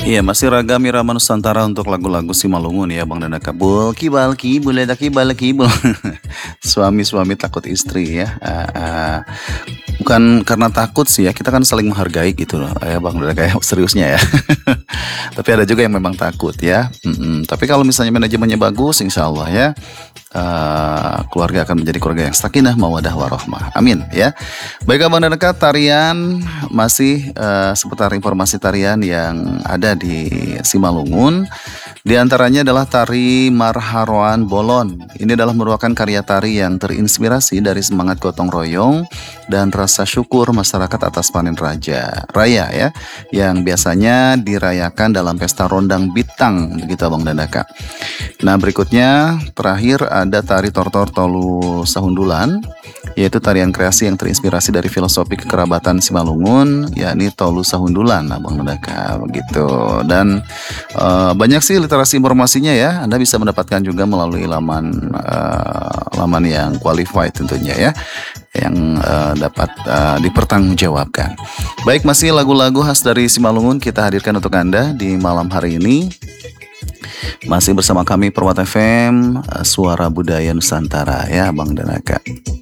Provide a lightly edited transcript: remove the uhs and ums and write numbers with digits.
Iya, masih Ragam Irama Nusantara untuk lagu-lagu Simalungun ya Bang Dana Kabul. Kibal kibul ada kibal kibul. Suami-suami takut istri ya. Bukan karena takut sih ya, kita kan saling menghargai gitu loh ya Bang Dana kayak seriusnya ya. Tapi ada juga yang memang takut ya. Tapi kalau misalnya manajemennya bagus, insya Allah ya keluarga akan menjadi keluarga yang sakinah mawadah warohmah. Amin ya. Baik Abang dan Eka, tarian masih seputar informasi tarian yang ada di Simalungun. Di antaranya adalah tari Marharoan Bolon. Ini adalah merupakan karya tari yang terinspirasi dari semangat gotong royong dan rasa syukur masyarakat atas panen raya ya, yang biasanya dirayakan dalam pesta Rondang Bitang begitu Abang dan Eka. Nah, berikutnya terakhir ada tari Tortor Tolu Sahundulan, yaitu tarian kreasi yang terinspirasi dari filosofi kekerabatan Simalungun, yakni Tolu Sahundulan, Abang Nendaka begitu. Dan banyak sih literasi informasinya ya, Anda bisa mendapatkan juga melalui laman yang qualified tentunya ya, yang dapat dipertanggungjawabkan. Baik, masih lagu-lagu khas dari Simalungun kita hadirkan untuk Anda di malam hari ini. Masih bersama kami Perwata FM, Suara Budaya Nusantara ya Bang Danaka.